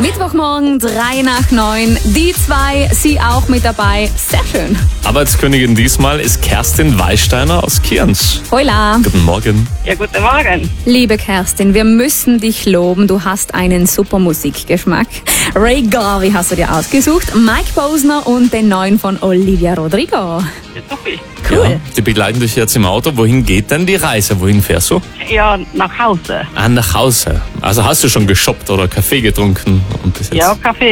Mittwochmorgen, 8:03. Die zwei, sie auch mit dabei. Sehr schön. Arbeitskönigin diesmal ist Kerstin Weißsteiner aus Kienz. Hola. Guten Morgen. Ja, guten Morgen. Liebe Kerstin, wir müssen dich loben. Du hast einen super Musikgeschmack. Ray Garvey hast du dir ausgesucht, Mike Posner und den neuen von Olivia Rodrigo. Ja, Sophie. Cool. Ja, die begleiten dich jetzt im Auto. Wohin geht denn die Reise? Wohin fährst du? Ja, nach Hause. Nach Hause. Also hast du schon geshoppt oder Kaffee getrunken? Und bis jetzt? Ja, Kaffee